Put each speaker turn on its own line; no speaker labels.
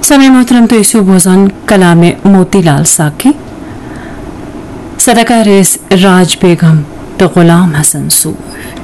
समय मोहतरम तो इसी बोजान कलाम मोतीलाल साकी, सदका रेस राज बेगम तो गुलाम हसन सूफ।